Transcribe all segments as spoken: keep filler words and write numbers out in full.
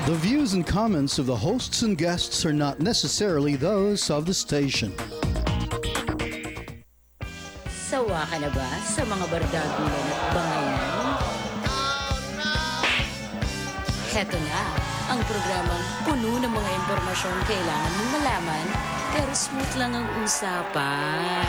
The views and comments of the hosts and guests are not necessarily those of the station. Sawa ka na ba sa mga bardagulan at bangayan? Heto na, ang programang puno ng mga impormasyong kailangan mong malaman, pero smooth lang ang usapan.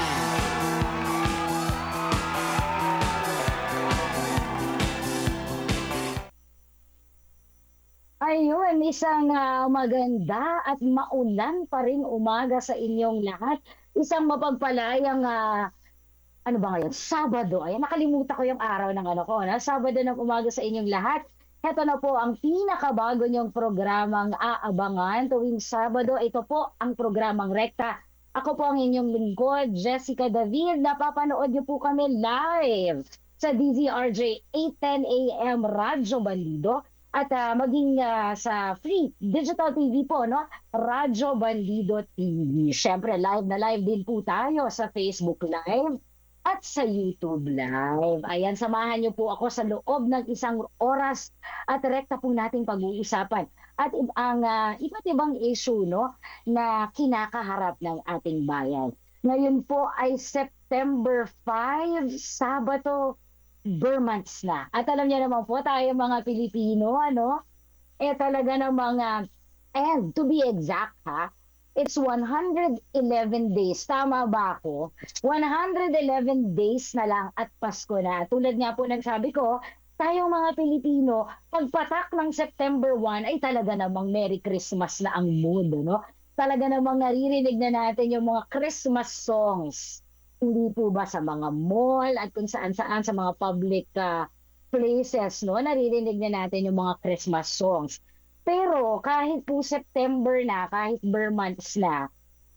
Ayun, isang ah, maganda at maulan pa rin umaga sa inyong lahat. Isang mapagpalayang, ah, ano ba ngayon? Sabado. Ayan, nakalimutan ko yung araw ng ano ko. Na? Sabado ng umaga sa inyong lahat. Heto na po ang pinakabago niyong programang aabangan tuwing Sabado. Ito po ang programang Rekta. Ako po ang inyong lingkod, Jessica David. Napapanood niyo po kami live sa D Z R J eight ten A M Radyo Bandido. At ah, maging ah, sa free digital T V po, no? Radyo Bandido T V. Siyempre, live na live din po tayo sa Facebook Live at sa YouTube Live. Ayan, samahan niyo po ako sa loob ng isang oras at rekta po nating pag-uusapan. At ib- ang ah, iba't ibang issue, no, na kinakaharap ng ating bayan. Ngayon po ay September five, Sabado, Burmans na. At alam niyo naman po, tayo mga Pilipino, ano, eh talaga namang, ah, and to be exact ha, it's one hundred eleven days. Tama ba ako? one hundred eleven days na lang at Pasko na. Tulad nga po ng sabi ko, tayong mga Pilipino, pagpatak ng September one ay talaga namang Merry Christmas na ang mood, no? Talaga namang naririnig na natin yung mga Christmas songs. Hindi po ba sa mga mall at kung saan-saan sa mga public ah, places, no? Naririnig na natin yung mga Christmas songs. Pero kahit po September na, kahit bare months na,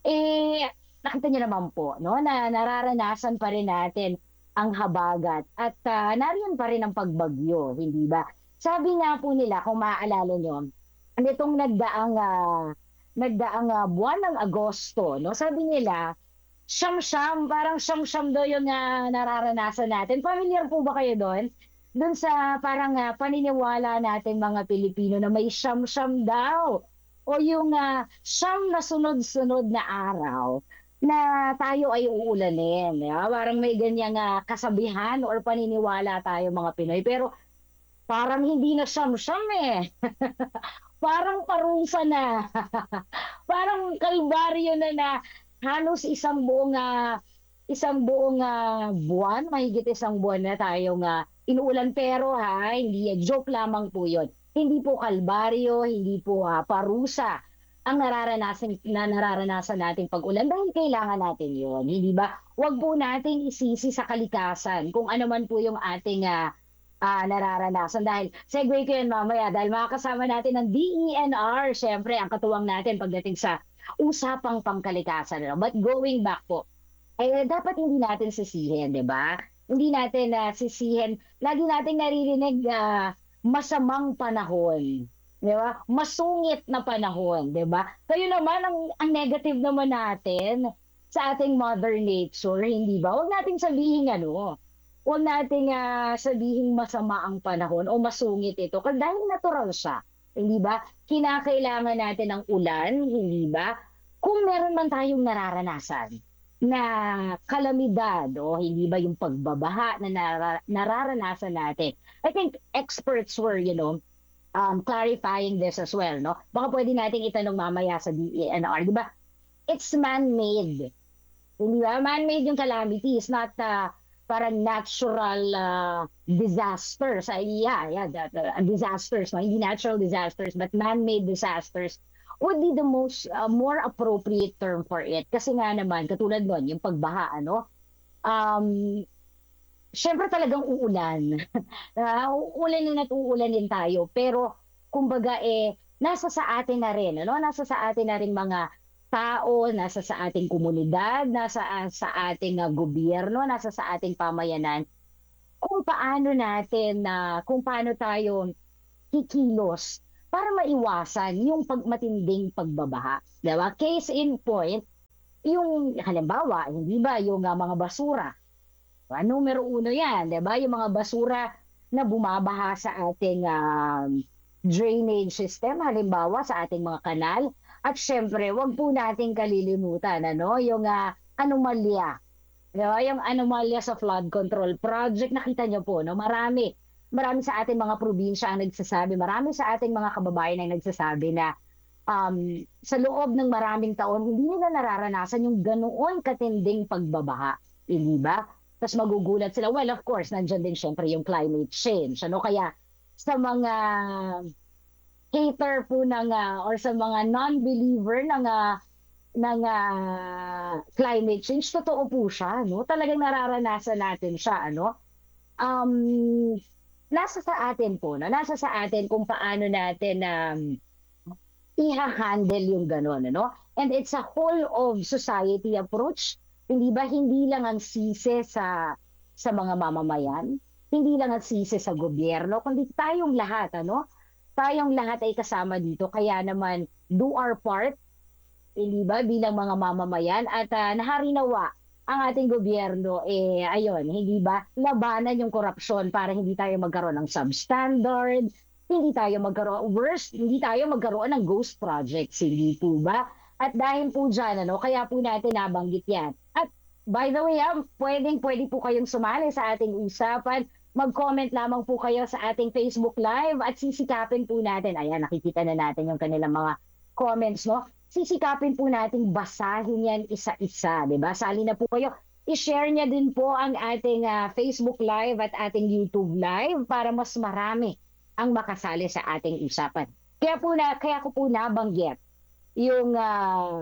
eh, nakita niyo naman po, no? Na nararanasan pa rin natin ang habagat at ah, nariyan pa rin ang pagbagyo, hindi ba? Sabi nga po nila, kung maaalala nyo, nitong nagdaang, ah, nagdaang ah, buwan ng Agosto, no? Sabi nila, siyam-siyam, parang siyam-siyam daw yung ah, nararanasan natin. Familiar po ba kayo doon? Doon sa parang ah, paniniwala natin mga Pilipino na may siyam-siyam daw. O yung ah, siyam na sunod-sunod na araw na tayo ay uulanin. Yeah? Parang may ganyang ah, kasabihan or paniniwala tayo mga Pinoy. Pero parang hindi na siyam-siyam eh. Parang parusa na. Parang kalbaryo na na halos isang buong ah, isang buong ah, buwan, mahigit isang buwan na tayong ah, inuulan, pero ha, hindi yan, joke lamang po 'yon. Hindi po kalbaryo, hindi po ah, parusa ang nararanasan na nararanasan nating pag-ulan dahil kailangan natin 'yon, hindi ba? Huwag po nating isisi sa kalikasan kung ano man po yung ating ah, ah, nararanasan, dahil segue ko yan mamaya dahil makakasama natin ng D E N R, syempre ang katuwang natin pagdating sa usapang pangkalikasan. No? But going back po, eh dapat hindi natin sisihin, di ba? Hindi natin na sisihin. Lagi nating naririnig ah, masamang panahon. Di ba? Masungit na panahon, di ba? Kayo naman, ang, ang negative naman natin sa ating mother nature, hindi ba? Huwag nating sabihin ano, huwag nating ah, sabihin masama ang panahon o masungit ito. Kasi dahil natural siya. Hindi ba? Kinakailangan natin ng ulan, hindi ba? Kung meron man tayong nararanasan na kalamidad o hindi ba yung pagbabaha na nara- nararanasan natin. I think experts were, you know, um, clarifying this as well, no? Baka pwede nating itanong mamaya sa D E N R, di ba? It's man-made. Hindi ba? Man-made yung calamity. It's not uh, parang natural uh, disasters. Uh, yeah, yeah, that, uh, disasters. No? Hindi natural disasters, but man-made disasters would be the most, uh, more appropriate term for it. Kasi nga naman, katulad nun, yung pagbaha, ano? Um, Siyempre talagang uulan. uh, uulanin at uulanin tayo. Pero, kumbaga, eh, nasa sa atin na rin, ano? Nasa sa atin na rin mga tao, nasa sa ating komunidad, nasa ah, sa ating ah, gobyerno, nasa sa ating pamayanan, kung paano natin na kung paano tayo kikilos para maiwasan yung pagmatinding pagbabaha. Diba? Case in point, yung halimbawa, hindi ba, yung ah, mga basura. Diba? Numero uno yan, diba? Yung mga basura na bumabaha sa ating ah, drainage system, halimbawa sa ating mga kanal. At syempre, wag po nating kalilimutan ano, yung ah, anomalya. Di ba? Yung anomalya sa flood control project, nakita niyo po, no? Marami. Marami sa ating mga probinsya ang nagsasabi, marami sa ating mga kababayan ang nagsasabi na um, sa loob ng maraming taon, hindi nila nararanasan yung ganoon katinding pagbabaha. Hindi ba? Tapos magugulat sila. Well, of course, nandiyan din syempre yung climate change. Ano? Kaya sa mga hater po ng, ah, or sa mga non-believer ng, ah, ng ah, climate change, totoo po siya. No? Talagang nararanasan natin siya. Ano? Um, nasa sa atin po. No? Nasa sa atin kung paano natin um, iha-handle yung gano'n, ano? And it's a whole of society approach. Hindi ba hindi lang ang sisi sa sa mga mamamayan, hindi lang ang sisi sa gobyerno, kundi tayong lahat, ano? Tayong lahat ay kasama dito. Kaya naman do our part, hindi ba, bilang mga mamamayan at ah, naharinawa ang ating gobyerno eh ayun, hindi ba, labanan yung korupsyon para hindi tayo magkaroon ng substandard, hindi tayo magkaroon, worst, hindi tayo magkaroon ng ghost projects, hindi po ba? At dahil po dyan, ano, kaya po natin nabanggit yan. At by the way, ah, pwedeng pwede po kayong sumali sa ating usapan. Mag-comment lamang po kayo sa ating Facebook Live at sisikapin po natin. Ayan, nakikita na natin yung kanilang mga comments, no? Sisikapin po natin basahin yan isa-isa, di ba? Sali na po kayo. I-share niya din po ang ating ah, Facebook Live at ating YouTube Live para mas marami ang makasali sa ating usapan. Kaya po na kaya ko po nabanggit yung ah,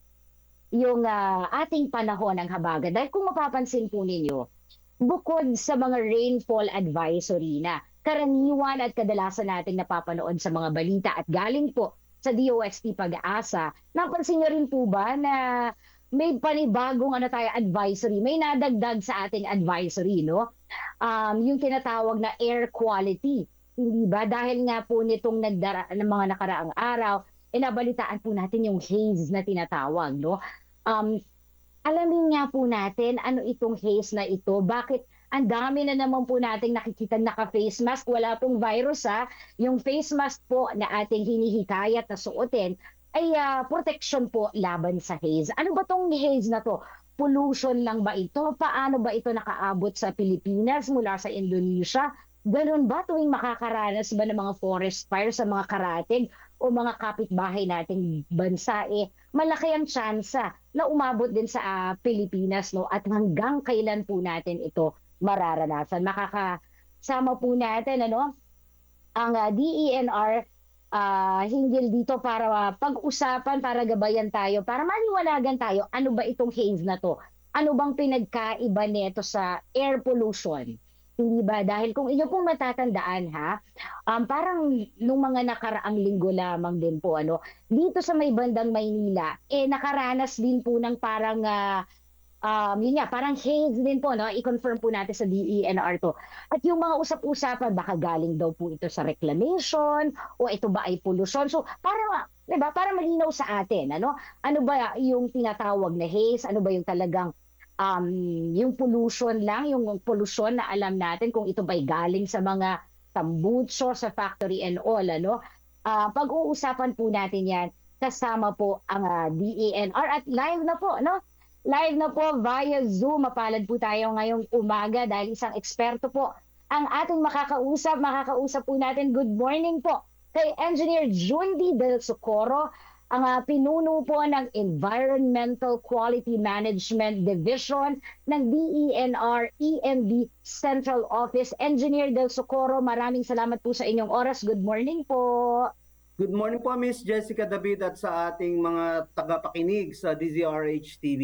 yung ah, ating panahon ng habagat. Dahil kung mapapansin po ninyo, bukod sa mga rainfall advisory na karaniwan at kadalasan nating napapanood sa mga balita at galing po sa D O S T Pag-asa, napansin niyo rin po ba na may panibagong ano tayo advisory, may nadagdag sa ating advisory, no? Um, yung tinatawag na air quality. Hindi ba? Dahil nga po nitong nagdara ng mga nakaraang araw, inabalitaan po natin yung haze na tinatawag, no? Um, alamin nga po natin ano itong haze na ito, bakit ang dami na naman po nating nakikita naka-face mask, wala pong virus ha. Yung face mask po na ating hinihikayat na suotin ay uh, protection po laban sa haze. Ano ba tong haze na to? Pollution lang ba ito? Paano ba ito nakaabot sa Pilipinas mula sa Indonesia? Ganun ba tuwing makakaranas ba ng mga forest fire sa mga karatig o mga kapitbahay nating bansa, eh, malaki ang tsansa na umabot din sa uh, Pilipinas, no? At hanggang kailan po natin ito mararanasan? Makakasama po natin ano, ang uh, D E N R uh, hinggil dito para uh, pag-usapan, para gabayan tayo, para maliwanagan tayo, ano ba itong haze na to? Ano bang pinagkaiba nito sa air pollution? Hindi ba? Dahil kung inyo pong matatandaan ha, um, parang nung mga nakaraang linggo lamang din po, ano, dito sa may bandang Maynila, eh nakaranas din po ng parang, uh, um, yun nga, parang haze din po, no? I-confirm po natin sa D E N R to. At yung mga usap-usapan, baka galing daw po ito sa reclamation, o ito ba ay pollution. So, para, di ba, para malinaw sa atin, ano? Ano ba yung tinatawag na haze? Ano ba yung talagang um, yung pollution lang, yung pollution na alam natin kung ito ba'y galing sa mga tambutso, sa factory and all, ano? Uh, pag-uusapan po natin yan, kasama po ang uh, D E N R at live na po, no? Live na po via Zoom. Mapalad po tayo ngayong umaga dahil isang eksperto po ang ating makakausap. Makakausap po natin, good morning po, kay Engineer Jundi Del Socorro, ang uh, pinuno po ng Environmental Quality Management Division ng D E N R E M D Central Office. Engineer Del Socorro, maraming salamat po sa inyong oras. Good morning po. Good morning po, Miss Jessica David, at sa ating mga tagapakinig sa D Z R H T V.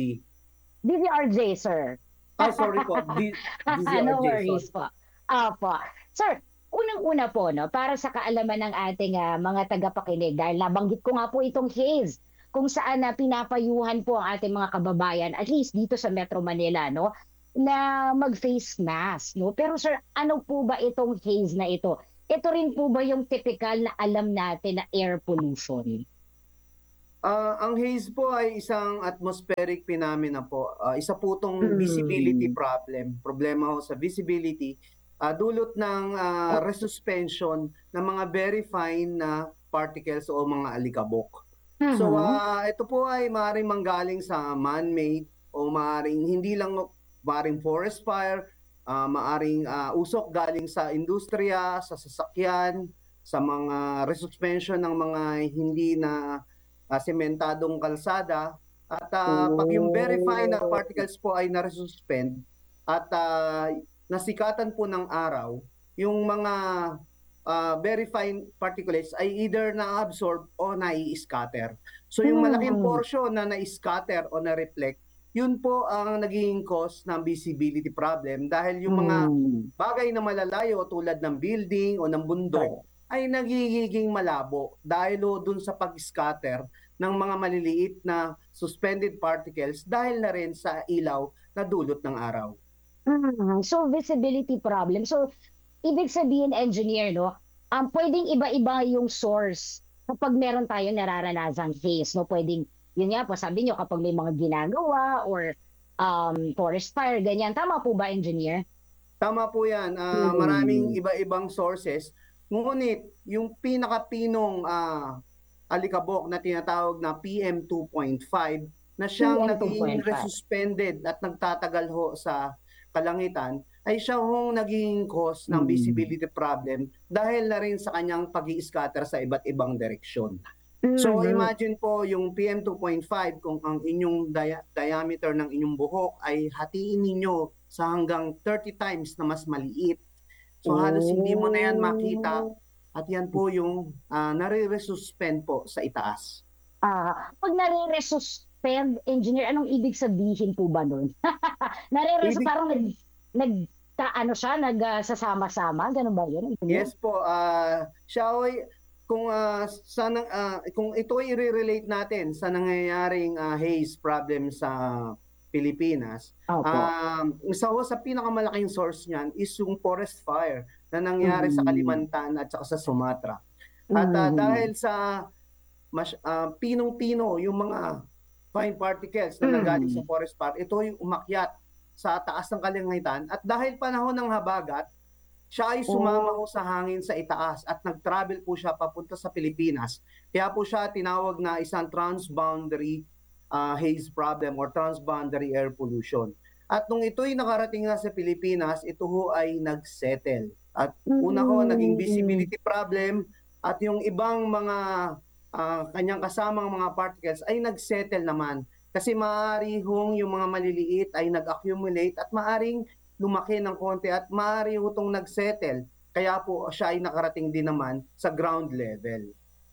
D Z R J, sir. Ah, sorry po. D- DZRJ, no worries sorry. po. Apo. Sir, unang-una po, no, para sa kaalaman ng ating uh, mga tagapakinig, dahil nabanggit ko nga po itong haze, kung saan na uh, pinapayuhan po ang ating mga kababayan, at least dito sa Metro Manila, no, na mag-face mask. No? Pero sir, ano po ba itong haze na ito? Ito rin po ba yung typical na alam natin na air pollution? Uh, ang haze po ay isang atmospheric phenomena po. Uh, isa po itong Mm. visibility problem. Problema ho sa visibility. ah, dulot ng ah, resuspension ng mga very fine na particles o mga alikabok. So Mhm. ah, ito po ay maaaring manggaling sa man-made o maaaring hindi lang maaaring forest fire, ah, maaaring ah, usok galing sa industriya, sa sasakyan, sa mga resuspension ng mga hindi na ah, sementadong kalsada. At ah, pag yung very fine na Oh. particles po ay na-resuspend at ah, nasikatan po ng araw, yung mga ah, very fine particulates ay either na-absorb o nai-scatter. So yung malaking Mhm. portion na na-scatter o na-reflect, yun po ang naging cause ng visibility problem dahil yung mga Hmm. bagay na malalayo tulad ng building o ng bundok Correct. ay nagiging malabo dahil o dun sa pag-scatter ng mga maliliit na suspended particles dahil na rin sa ilaw na dulot ng araw. Mhm. So, visibility problem. So, ibig sabihin engineer 'no, um, puwedeng iba-iba yung source kapag meron tayong nararanasang haze 'no, puwedeng yun nga po sabi niyo kapag may mga ginagawa or, um, forest fire ganyan, tama po ba engineer? Tama po yan, ah, maraming Hmm. iba-ibang sources. Ngunit yung pinakapinong ah, alikabok na tinatawag na P M two point five na siyang P M naging two point five. resuspended at nagtatagal ho sa kalangitan ay siya hong naging cause ng Hmm. visibility problem dahil na rin sa kanyang pag-i-scatter sa iba't ibang direksyon. So Mhm. imagine po yung P M two point five kung ang inyong dia- diameter ng inyong buhok ay hatiin ninyo sa hanggang thirty times na mas maliit. So halos hindi mo na yan makita Oh. at yan po yung ah, nare-resuspend po sa itaas. Ah, 'pag nare-resuspend engineer, anong ibig sabihin po ba nun? Nare-resu Ibig parang nag nagka-ano siya, nag, ah, sasama-sama, gano'n ba yun engineer? Yes po, ah, siya ay kung ah, sa nang- ah, kung ito ay i-relate natin sa nangyayaring ah, haze problem sa Pilipinas, Opo. um, isa ho sa pinakamalaking source niyan is yung forest fire na nangyari sa Mhm. Kalimantan at saka sa Sumatra. At ah, Mhm. dahil sa mas ah, pinong-pino yung mga fine particles na nanggaling sa Mhm. forest fire, ito yung umakyat sa taas ng kalangitan at dahil panahon ng habagat, siya ay sumama Oh. ho sa hangin sa itaas at nag-travel po siya papunta sa Pilipinas. Kaya po siya tinawag na isang transboundary ah, haze problem or transboundary air pollution. At nung ito'y nakarating na sa Pilipinas, ito ho ay nag-settle. At una ho, naging Hmm. visibility problem at yung ibang mga ah, kanyang kasamang mga particles ay nag-settle naman. Kasi maaari hong yung mga maliliit ay nag-accumulate at maaring lumaki ng konti at maaari ho itong nag-settle. Kaya po siya ay nakarating din naman sa ground level.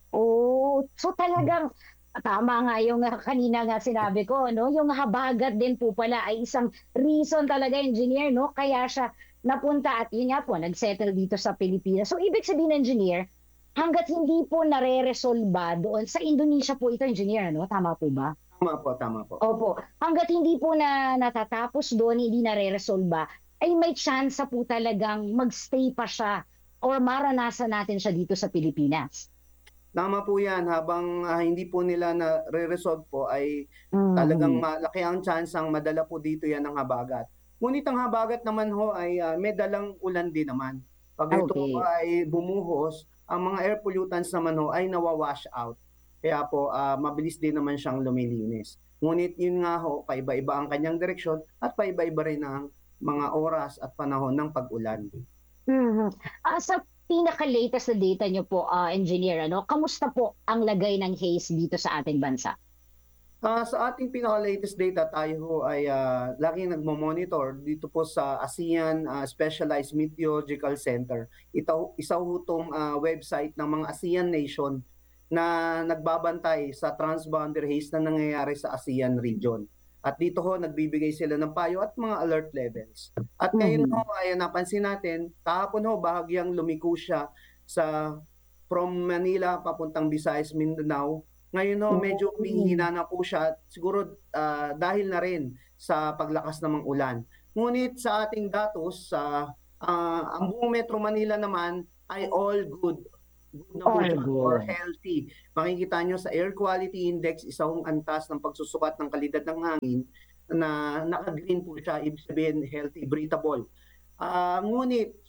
Oh, so talagang tama nga yung, ah, kanina nga sinabi ko 'no, yung habagat din po pala ay isang reason talaga engineer 'no, kaya siya napunta at yun nga po nag-settle dito sa Pilipinas. So ibig sabihin engineer, hangga't hindi po nareresolba doon sa Indonesia po ito engineer ano, tama po ba? Tama po, tama po. Opo, hangga't hindi po na natatapos do'n, hindi nareresolba, ay may tsansa po talagang mag-stay pa siya or maranasan natin siya dito sa Pilipinas. Tama po yan, habang ah, hindi po nila na-resolve po ay talagang Mhm. malaki ang tsansang madala po dito yan ng habagat. Ngunit ang habagat naman ho ay ah, may dalang ulan din naman. Pag ito Okey. ay bumuhos, ang mga air pollutants naman ho ay nawa-wash out. Kaya po ah, mabilis din naman siyang lumilinis. Ngunit yun nga ho, paiba-iba ang kanyang direksyon at paiba-iba rin ang mga oras at panahon ng pag-ulan. Mhm. Ah, sa pinaka-latest na data niyo po, ah, engineer ano, kamusta po ang lagay ng haze dito sa ating bansa? Ah, sa ating pinaka-latest data, tayo ho ay ah, laging nagmo-monitor dito po sa ASEAN ah, Specialized Meteorological Center. Ito, isa ho itong ah, website ng mga ASEAN nation na nagbabantay sa transboundary haze na nangyayari sa ASEAN region. At dito ho, nagbibigay sila ng payo at mga alert levels. At ngayon ho, Mhm. ay napansin natin, kahapon ho, bahagyang lumiko siya sa from Manila papuntang Visayas, Mindanao. Ngayon ho, medyo Oh. humihina na po siya siguro ah, dahil na rin sa paglakas ng mga ulan. Ngunit sa ating datos sa ah, ang buong Metro Manila naman ay all good. Good na po All siya or good. healthy. Makikita nyo sa Air Quality Index, isa hong antas ng pagsusukat ng kalidad ng hangin na naka-green po siya, ibig sabihin healthy, breathable. Ah, ngunit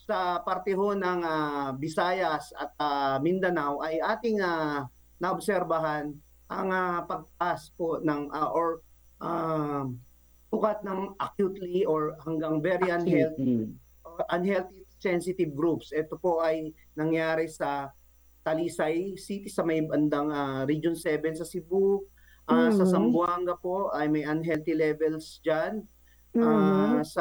sa parte ho ng ah, Visayas at ah, Mindanao ay ating ah, naobserbahan ang ah, pagtaas po ng ah, or ah, sukat ng acutely or hanggang very unhealthy Acutely. or unhealthy sensitive groups. Ito po ay nangyari sa Talisay City sa may bandang ah, Region seven sa Cebu. Ah, sa Mhm. Zamboanga po ay may unhealthy levels dyan. Mhm. Ah, sa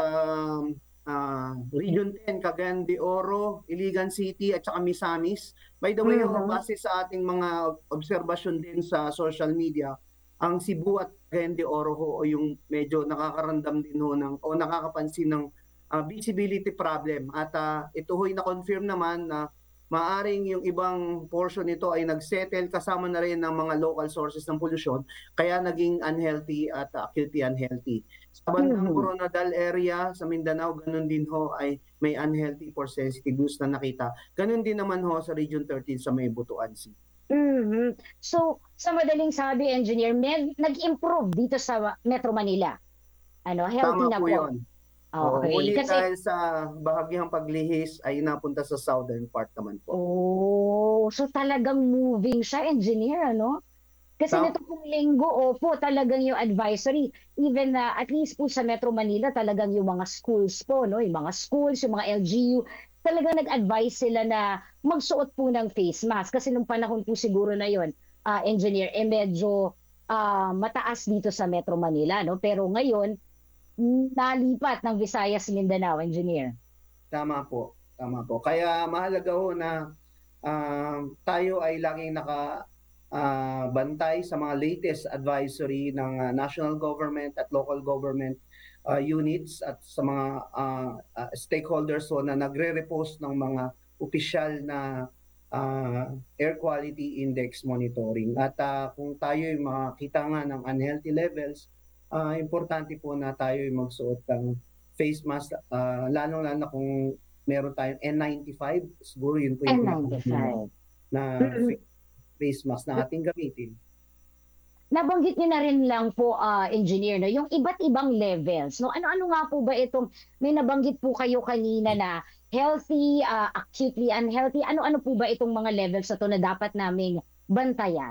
ah, Region ten, Cagayan de Oro, Iligan City at saka Misamis. By the way, ho, Mhm. base sa ating mga obserbasyon din sa social media, ang Cebu at Cagayan de Oro ho o yung medyo nakakaramdam din ho ng o nakakapansin ng ah, visibility problem at ah, ito ho'y na-confirm naman na maaring yung ibang portion nito ay nagsettle kasama na rin ng mga local sources ng pollution kaya naging unhealthy at ah, acutely unhealthy. Sa bandang Mhm. Coronadal area sa Mindanao, ganun din ho ay may unhealthy for sensitive use na nakita. Ganun din naman ho sa Region thirteen sa may Butuan Sea. Mhm. So, sa madaling sabi, engineer, med nag-improve dito sa Metro Manila. Ano, healthy Tama na po po. yon. Oo, Okay. ngunit Kasi, dahil sa bahagyang paglihis ay napunta sa southern part naman po. oh, so talagang moving siya, engineer, ano? Kasi Tama. nito pong linggo, opo, talagang yung advisory, even na at least po sa Metro Manila, talagang yung mga schools po, no? Yung mga schools, yung mga L G U, talagang nag-advise sila na magsuot po ng face mask. Kasi nung panahon po siguro na yon, ah, engineer, eh medyo ah, mataas dito sa Metro Manila, no? Pero ngayon, mm, nalipat ng Visayas, Mindanao, engineer. Tama po, tama po. Kaya mahalaga ho na ah, tayo ay laging naka ah, bantay sa mga latest advisory ng ah, national government at local government ah, units at sa mga ah, ah, stakeholders ho na nagre-repost ng mga opisyal na ah, air quality index monitoring. At ah, kung tayo ay makakita nga ng unhealthy levels, ah, importante po na tayo ay magsuot ng face mask, ah, lalong-lalo na kung meron tayong N ninety-five, siguro yun po yung pinaka N ninety-five. na Mm-mm. face mask na ating gamitin. Nabanggit niyo na rin lang po, ah, engineer, no, yung iba't ibang levels. No? Ano-ano nga po ba itong, may nabanggit po kayo kanina na healthy, ah, acutely unhealthy. Ano-ano po ba itong mga levels na to na dapat naming bantayan?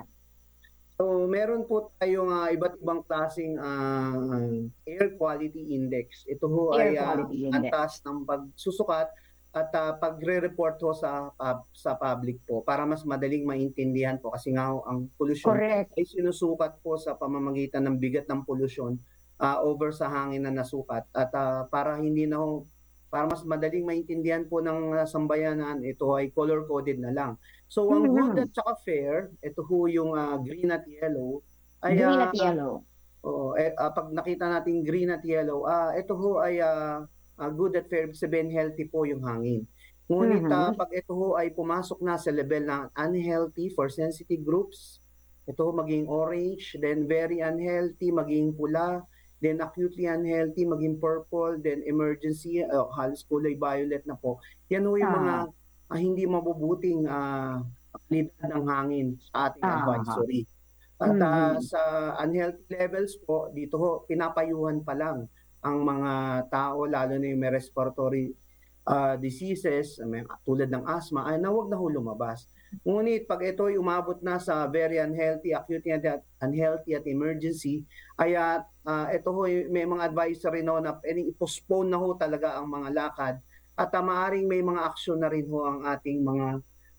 So, meron po tayong ah, iba't ibang klaseng ah, air quality index. Ito ho Air ay uh, quality index. antas ng pagsusukat at ah, pagre-report ho sa pub- sa public po para mas madaling maintindihan po kasi nga ho, ang pollution Correct. ay sinusukat po sa pamamagitan ng bigat ng pollution ah, over sa hangin na nasukat at ah, para hindi na ho para mas madaling maintindihan po ng ah, sambayanan, ito ay color-coded na lang. So ang good Mhm. at saka fair, ito ho yung ah, green at yellow, ay Green ah, at yellow. oo, eh, ah, pag nakita natin green at yellow, ah, ito ho ay ah, ah, good at fair, ibig sabihin healthy po yung hangin. Ngunit ah, Mhm. pag ito ho ay pumasok na sa level ng unhealthy for sensitive groups, ito ho maging orange, then very unhealthy, maging pula, then acutely unhealthy, maging purple, then emergency, uh, halos kulay violet na po. Yan ho yung mga Ah, ah, hindi mabubuting ah, kalidad ng hangin sa ating aha. advisory. At ah, Mhm. sa unhealthy levels po, dito ho, pinapayuhan pa lang ang mga tao, lalo na yung may respiratory ah, diseases, may, tulad ng asthma, ay na huwag na ho lumabas. Ngunit pag ito ay umabot na sa very unhealthy, acute at unhealthy at emergency, ay ah, ah, ito ho, may mga advisory no na pwedeng i-postpone na ho talaga ang mga lakad at ah, maaaring may mga aksyon na rin ho ang ating mga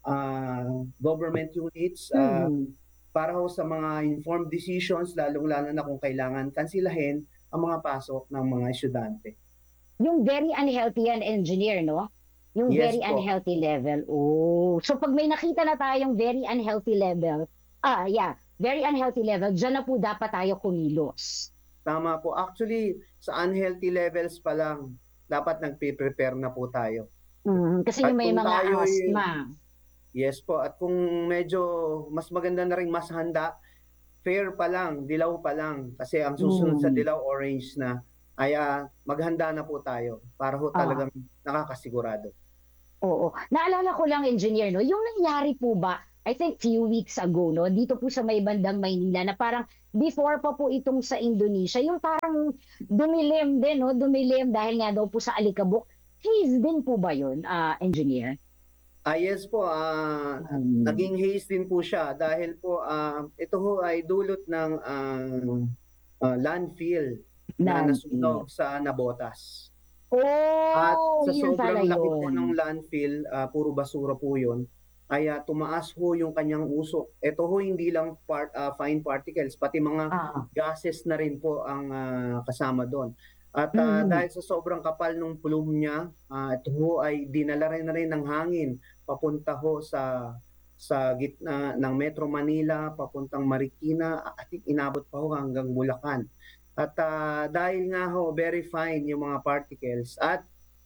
ah, government units ah, Mhm. para ho sa mga informed decisions, lalong-lalo na kung kailangan kansilahin ang mga pasok ng mga estudyante. Yung very unhealthy yan, engineer, no? Yung Yes very po, unhealthy level. Oh. So pag may nakita na tayong very unhealthy level, ah, yeah, very unhealthy level, dyan na po dapat tayo kumilos. tama po. Actually, sa unhealthy levels pa lang, dapat nagpe-prepare na po tayo. Mhm. Kasi At yung may kung mga tayo asthma. yes po, at kung medyo mas maganda na rin mas handa, fair pa lang, dilaw pa lang, kasi ang susunod sa Mhm. dilaw, orange na, ay ah, maghanda na po tayo para ho Ah, talagang nakakasigurado. oo. Naalala ko lang, engineer, no? Yung nangyari po ba, I think few weeks ago, no? Dito po sa may bandang Maynila na parang before pa po itong sa Indonesia, yung parang dumilim din, no? Dumilim dahil nga daw po sa alikabok. Haze din po ba yun, ah, engineer? Ah, yes po, ah, Hmm. naging haze din po siya dahil po ah, ito ho ay dulot ng ah, ah, landfill na Landfill. nasunog sa Nabotas. At Oh, sa yun pala sobrang laki po ng yun. landfill, ah, puro basura po yun, kaya tumaas ho yung kanyang usok. Ito ho hindi lang part, ah, fine particles, pati mga Ah, gases na rin po ang ah, kasama doon. At ah, mhm. dahil sa sobrang kapal ng plume niya, ah, ito ho ay dinala rin na rin ng hangin papunta ho sa sa gitna ng Metro Manila, papuntang Marikina, at inabot pa ho hanggang Bulacan. At ah, dahil nga ho, very fine yung mga particles at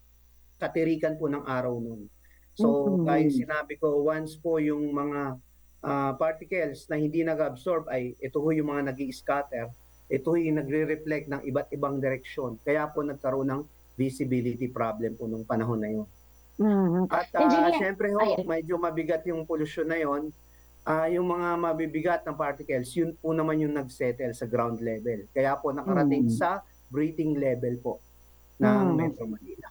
katirikan po ng araw nun. So, gaya Mm. sinabi ko, once po yung mga ah, particles na hindi nag-absorb ay ito ho yung mga nag scatter ito ho yung nagre-reflect ng iba't ibang direksyon. Kaya po nagkaroon ng visibility problem po nung panahon na yun. Mhm. At ah, Engineer, syempre ho, ayan. medyo mabigat yung pollution na yon. Ah, yung mga mabibigat na particles, yun po naman yung nagsettle sa ground level. Kaya po nakarating Mm. sa breathing level po ng Mhm. Metro Manila.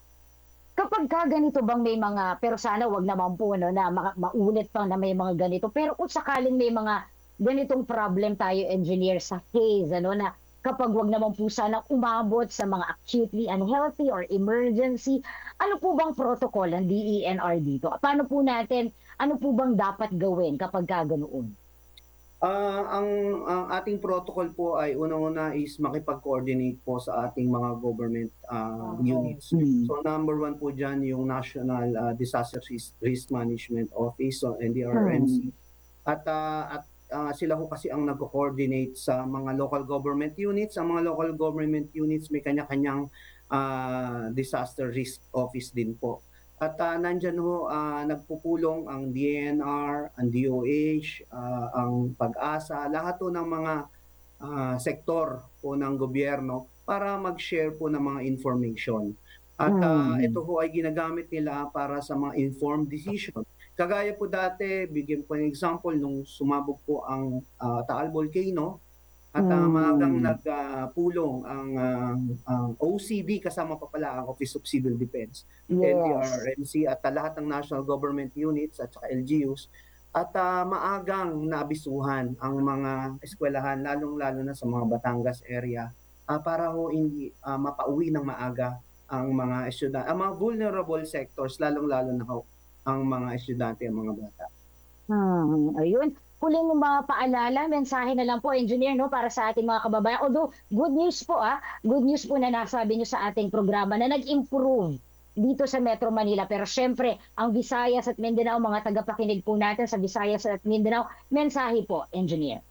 Kapag ka ganito bang may mga, pero sana wag naman po no, na maka- maulit pa na may mga ganito. Pero kung sakaling may mga ganitong problem tayo, engineer, sa case, ano, na kapag wag naman po sana umabot sa mga acutely unhealthy or emergency, ano po bang protocol ng D E N R dito? Paano po natin, ano po bang dapat gawin kapag ka ganoon? Ah, ang ang ating protocol po ay unang-una is makipag-coordinate po sa ating mga government ah, Oo. units. Mm. So number one po diyan yung National ah, Disaster Risk Risk Management Office o N D R M C. Hmm. At ah, at ah, sila ho kasi ang nagko-coordinate sa mga local government units. Ang mga local government units may kanya-kanyang ah, disaster risk office din po. At ah, nandyan ho, ah, nagpupulong ang D N R, ang D O H, ah, ang Pag-asa, lahat po ng mga ah, sektor po ng gobyerno para mag-share po ng mga information. At ah, ito Mhm. ho ay ginagamit nila para sa mga informed decision. Kagaya po dati, bigyan po ng example, nung sumabog po ang ah, Taal Volcano, at ah, maagang Mhm. nagpulong ang, ah, ang O C D, kasama pa pala ang Office of Civil Defense, Yes. N D R M C, at ah, lahat ng national government units at saka L G Us. At ah, maagang naabisuhan ang mga eskwelahan, lalong-lalo na sa mga Batangas area, ah, para ho hindi ah, mapauwi ng maaga ang mga estudyante, ang mga vulnerable sectors, lalong-lalo na ho ang mga estudyante, ang mga bata. Hmm, ayun. Huling mga paalala, mensahe na lang po, engineer, no, para sa ating mga kababayan. Although, good news po, ah. Good news po na nasabi nyo sa ating programa na nag-improve dito sa Metro Manila. Pero syempre, ang Visayas at Mindanao, mga tagapakinig po natin sa Visayas at Mindanao, mensahe po, engineer.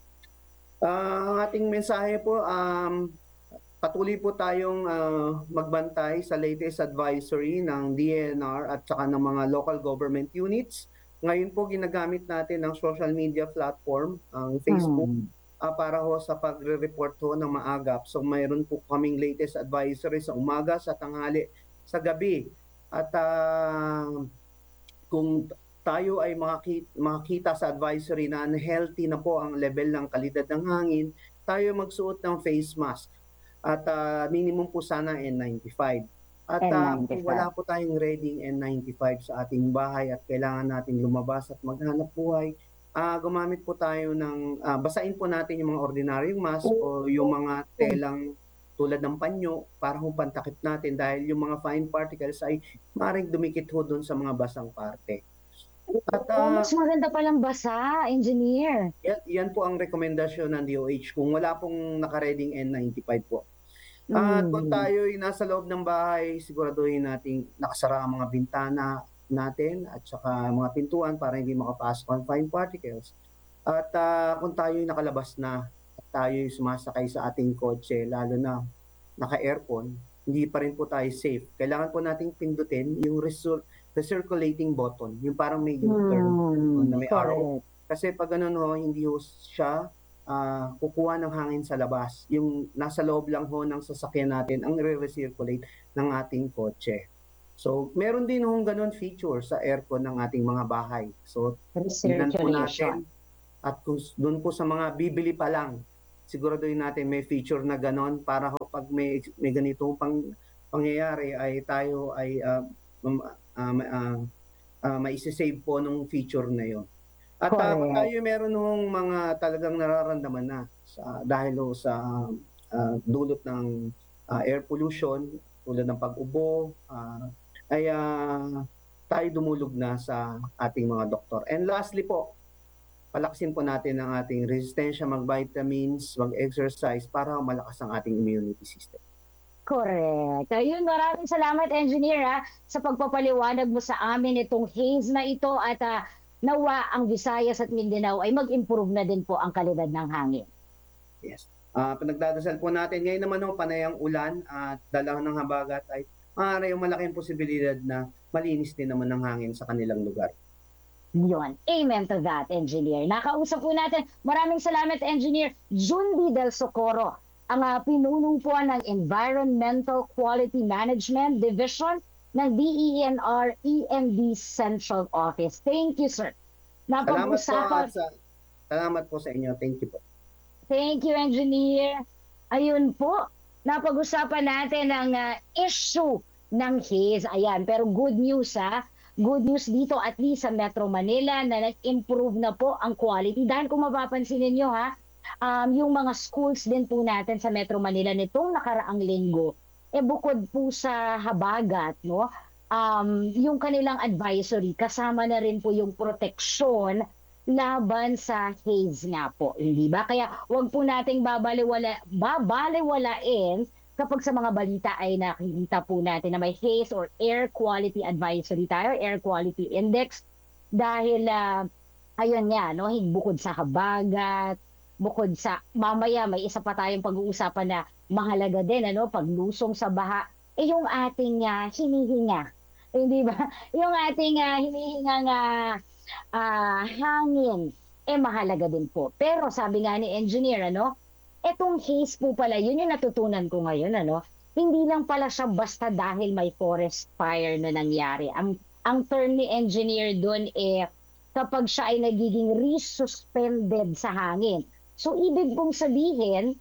Ah, ang ating mensahe po, um, patuloy po tayong ah, magbantay sa latest advisory ng D N R at saka ng mga local government units. Ngayon po ginagamit natin ang social media platform, ang Facebook, Hmm. ah, para ho sa pagre-report ho ng maagap. So mayroon po kaming latest advisory sa umaga, sa tanghali, sa gabi. At ah, kung tayo ay makakita, makakita sa advisory na unhealthy na po ang level ng kalidad ng hangin, tayo magsuot ng face mask at ah, minimum po sana N ninety-five. At ah, kung N ninety-five. wala po tayong ready N ninety-five sa ating bahay at kailangan natin lumabas at maghanap buhay, ah, gumamit po tayo ng, ah, basain po natin yung mga ordinaryong mask o yung mga telang tulad ng panyo para kung pantakip natin, dahil yung mga fine particles ay maaaring dumikit ho doon sa mga basang parte. At Oh, ah, mas maganda palang basa, engineer. yan, yan po ang rekomendasyon ng D O H kung wala pong nakareding N ninety-five po. At kung Hmm. tayo'y nasa loob ng bahay, siguraduhin nating nakasara ang mga bintana natin at saka mga pintuan para hindi makapasok ang fine particles. At ah, kung tayo'y nakalabas na at tayo'y sumasakay sa ating kotse, lalo na naka-aircon, hindi pa rin po tayo safe. Kailangan po nating pindutin yung resur- recirculating button, yung parang may U-turn Hmm. na may arrow. Correct. Kasi pag ganun ho, hindi ho siya ah, kukuha ng hangin sa labas. Yung nasa loob lang ho ng sasakyan natin ang re-recirculate ng ating kotse. So, meron din hong ganun feature sa aircon ng ating mga bahay. So, tingnan po Recirculation. natin, at kung doon po sa mga bibili pa lang, siguraduhin natin may feature na ganon para ho pag may, may ganitong pang pangyayari ay tayo ay uh, um, uh, uh, uh, maisisave po nung feature na yon. At uh, kung Correct. tayo meron ng mga talagang nararamdaman na sa, dahil ho sa uh, dulot ng uh, air pollution, tulad ng pag-ubo, uh, ay uh, tayo dumulog na sa ating mga doktor. And lastly po, palakasin po natin ang ating resistensya, mag-vitamins, mag-exercise para malakas ang ating immunity system. Correct. Ayun, maraming salamat, Engineer, ha, sa pagpapaliwanag mo sa amin itong haze na ito at uh, nawa ang Visayas at Mindanao ay mag-improve na din po ang kalidad ng hangin. Yes. Uh, pinagdadasal po natin ngayon naman ho, panay ang ulan at dala ng habagat ay maaari yung malaking posibilidad na malinis din naman ng hangin sa kanilang lugar. Yun. Amen to that, Engineer. Nakausap po natin. Maraming salamat, Engineer Jundi Del Socorro, ang uh, pinunungpuan ng Environmental Quality Management Division ng D E N R E M D Central Office. Thank you, sir. Salamat po, sa, salamat po sa inyo. Thank you po. Thank you, Engineer. Ayun po, napag-usapan natin ang uh, issue ng haze. Ayan, pero good news, ha? Good news dito, at least sa Metro Manila, na nag-improve na po ang quality. Dahil kung mapapansin ninyo, ha, um, yung mga schools din po natin sa Metro Manila nitong nakaraang linggo, eh bukod po sa habagat, no, um, yung kanilang advisory, kasama na rin po yung proteksyon laban sa haze nga po, hindi ba? Kaya wag po nating babaliwala, babaliwalain kapag sa mga balita ay nakikita po natin na may haze or air quality advisory tayo, air quality index, dahil uh, ayun nga, no, bukod sa habagat, bukod sa, mamaya may isa pa tayong pag-uusapan na mahalaga din, ano, paglusong sa baha, eh yung ating uh, hinihinga, hindi ba? Yung ating uh, hinihinga nga uh, hangin, eh mahalaga din po. Pero sabi nga ni Engineer, ano, etong haze po pala, yun yung natutunan ko ngayon, ano, hindi lang pala siya basta dahil may forest fire na nangyari. Ang, ang term ni Engineer doon eh, kapag siya ay nagiging resuspended sa hangin. So, ibig pong sabihin,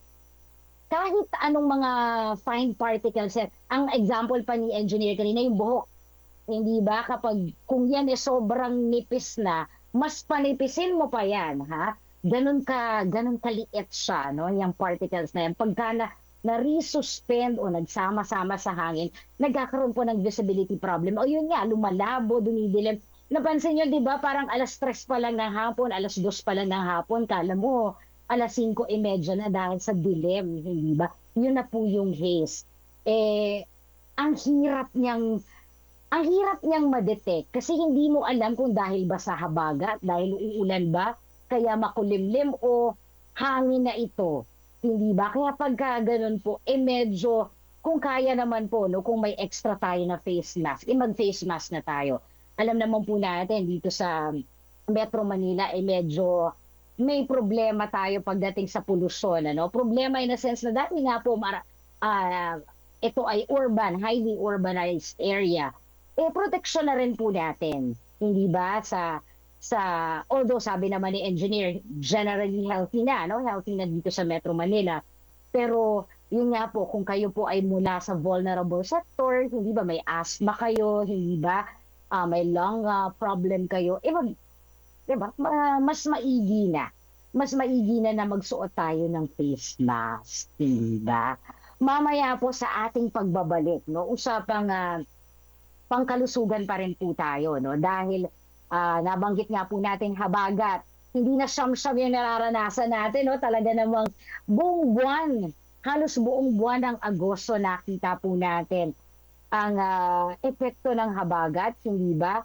kahit anong mga fine particles, ang example pa ni Engineer kanina, yung buhok, hindi ba? Kapag, kung yan eh sobrang nipis na, mas panipisin mo pa yan, ha? Ganun ka, ganun kaliit siya, no? Yung particles na yan. Pagka na, na-resuspend o nagsama-sama sa hangin, nagkakaroon po ng visibility problem. O yun nga, lumalabo, dumidilim. Napansin nyo, di ba, parang alas tres pa lang ng hapon, alas dos pa lang ng hapon, kala mo, alas singko e medya na dahil sa dilim, hindi ba? Yun na po yung haze. Eh, ang hirap niyang, ang hirap niyang ma-detect kasi hindi mo alam kung dahil ba sa habagat, dahil uulan ba, kaya makulimlim o hangin na ito, hindi ba? Kaya pagka ganun po, eh medyo, kung kaya naman po, no, kung may extra tayo na face mask, eh mag-face mask na tayo. Alam naman po natin dito sa Metro Manila, eh medyo may problema tayo pagdating sa polusyon. Ano? Problema in a sense na dati nga po, mara, uh, ito ay urban, highly urbanized area. Eh proteksyon na rin po natin, hindi ba? Sa sa although sabi naman ni Engineer, generally healthy na, no? Healthy na dito sa Metro Manila. Pero yun nga po, kung kayo po ay mula sa vulnerable sector, hindi ba may asthma kayo, hindi ba uh, may lung uh, problem kayo, eh mag, diba? Uh, mas maigi na. Mas maigi na na magsuot tayo ng face mask, hindi ba? Mamaya po sa ating pagbabalik, no? Usapang uh, pangkalusugan pa rin po tayo, no? Dahil Uh, nabanggit nga po natin habagat. Hindi na siyam-siyam yung nararanasan natin. No? Talaga namang buong buwan, halos buong buwan ng Agosto nakita po natin ang uh, epekto ng habagat. Hindi ba?